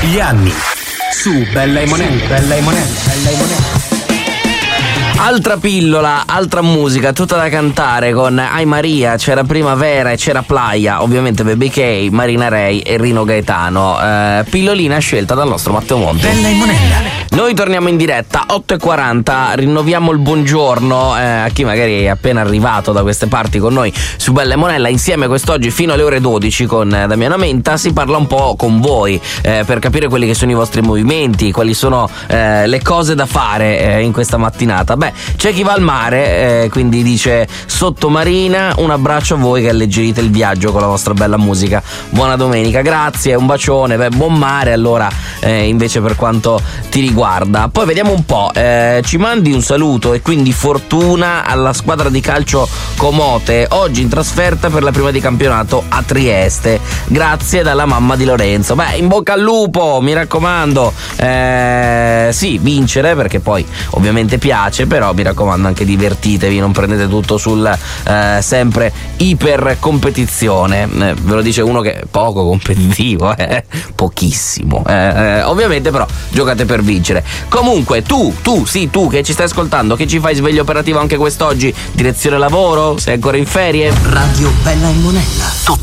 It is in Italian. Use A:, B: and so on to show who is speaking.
A: Gli anni su Bella e Monelli, Bella e Monelli, Bella e Monelli.
B: Altra pillola, altra musica, tutta da cantare con Ai Maria, c'era Primavera e c'era Playa, ovviamente Baby K, Marina Ray e Rino Gaetano. Pillolina scelta dal nostro Matteo Monti.
A: Bella e Monella.
B: Noi torniamo in diretta, 8:40, rinnoviamo il buongiorno a chi magari è appena arrivato da queste parti con noi su Bella e Monella. Insieme quest'oggi fino alle ore 12 con Damiano Menta si parla un po' con voi per capire quelli che sono i vostri movimenti, quali sono le cose da fare in questa mattinata. Beh, c'è chi va al mare, quindi dice sottomarina, un abbraccio a voi che alleggerite il viaggio con la vostra bella musica. Buona domenica, grazie, un bacione, buon mare allora invece per quanto ti riguarda. Poi vediamo un po', ci mandi un saluto e quindi fortuna alla squadra di calcio Comote, oggi in trasferta per la prima di campionato a Trieste, grazie dalla mamma di Lorenzo. Beh, in bocca al lupo, mi raccomando, sì, vincere perché poi ovviamente piace, però mi raccomando anche divertitevi, non prendete tutto sul sempre iper competizione, ve lo dice uno che è poco competitivo, pochissimo, ovviamente, però giocate per vincere. Comunque tu che ci stai ascoltando, che ci fai sveglio operativo anche quest'oggi, direzione lavoro, sei ancora in ferie?
A: Radio Bella e Monella.